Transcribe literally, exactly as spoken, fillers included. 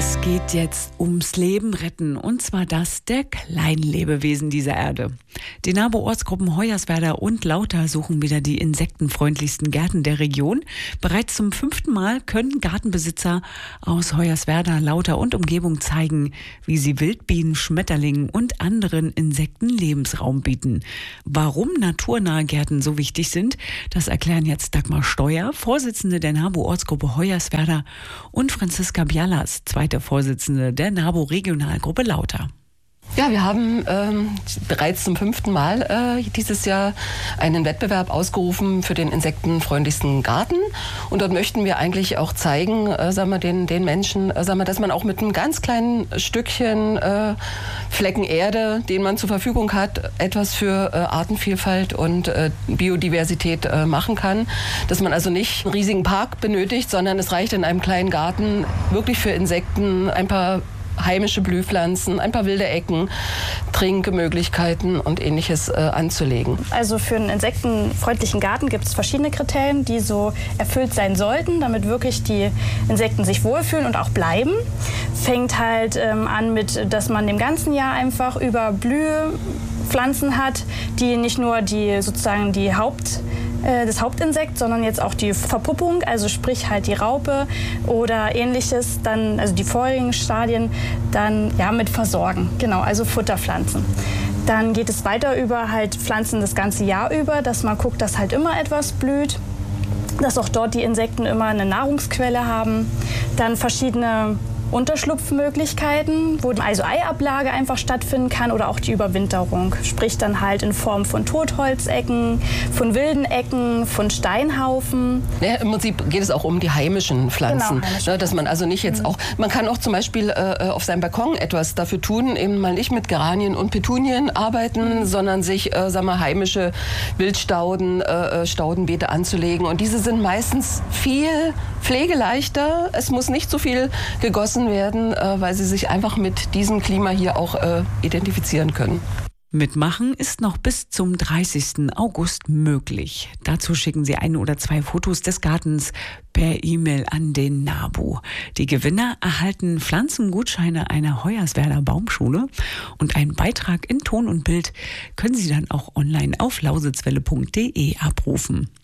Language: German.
Es geht jetzt ums Leben retten, und zwar das der Kleinlebewesen dieser Erde. Die NABU-Ortsgruppen Hoyerswerda und Lauter suchen wieder die insektenfreundlichsten Gärten der Region. Bereits zum fünften Mal können Gartenbesitzer aus Hoyerswerda, Lauter und Umgebung zeigen, wie sie Wildbienen, Schmetterlingen und anderen Insekten Lebensraum bieten. Warum naturnahe Gärten so wichtig sind, das erklären jetzt Dagmar Steuer, Vorsitzende der NABU-Ortsgruppe Hoyerswerda, und Franziska Bialas, zweite Vorsitzende der NABU-Regionalgruppe Lauter. Ja, wir haben ähm, bereits zum fünften Mal äh, dieses Jahr einen Wettbewerb ausgerufen für den insektenfreundlichsten Garten. Und dort möchten wir eigentlich auch zeigen, äh, sagen wir, den, den Menschen, äh, sagen wir, dass man auch mit einem ganz kleinen Stückchen äh, Flecken Erde, den man zur Verfügung hat, etwas für äh, Artenvielfalt und äh, Biodiversität äh, machen kann. Dass man also nicht einen riesigen Park benötigt, sondern es reicht in einem kleinen Garten wirklich für Insekten ein paar heimische Blühpflanzen, ein paar wilde Ecken, Trinkmöglichkeiten und Ähnliches äh, anzulegen. Also für einen insektenfreundlichen Garten gibt es verschiedene Kriterien, die so erfüllt sein sollten, damit wirklich die Insekten sich wohlfühlen und auch bleiben. Fängt halt ähm, an mit, dass man dem ganzen Jahr einfach über Blühpflanzen hat, die nicht nur die sozusagen die Haupt das Hauptinsekt, sondern jetzt auch die Verpuppung, also sprich halt die Raupe oder Ähnliches, dann also die vorigen Stadien, dann ja mit versorgen, genau, also Futterpflanzen. Dann geht es weiter über halt Pflanzen das ganze Jahr über, dass man guckt, dass halt immer etwas blüht, dass auch dort die Insekten immer eine Nahrungsquelle haben. Dann verschiedene Unterschlupfmöglichkeiten, wo also Eiablage einfach stattfinden kann oder auch die Überwinterung. Sprich dann halt in Form von Totholzecken, von wilden Ecken, von Steinhaufen. Ja, im Prinzip geht es auch um die heimischen Pflanzen. Genau, heimische ne, dass man also nicht jetzt mhm. auch, man kann auch zum Beispiel äh, auf seinem Balkon etwas dafür tun, eben mal nicht mit Geranien und Petunien arbeiten, mhm. sondern sich, äh, sagen wir, heimische Wildstauden, äh, Staudenbeete anzulegen. Und diese sind meistens viel pflegeleichter. Es muss nicht so viel gegossen werden, weil sie sich einfach mit diesem Klima hier auch äh, identifizieren können. Mitmachen ist noch bis zum dreißigsten August möglich. Dazu schicken Sie ein oder zwei Fotos des Gartens per E-Mail an den NABU. Die Gewinner erhalten Pflanzengutscheine einer Hoyerswerda Baumschule, und einen Beitrag in Ton und Bild können Sie dann auch online auf lausitzwelle punkt de abrufen.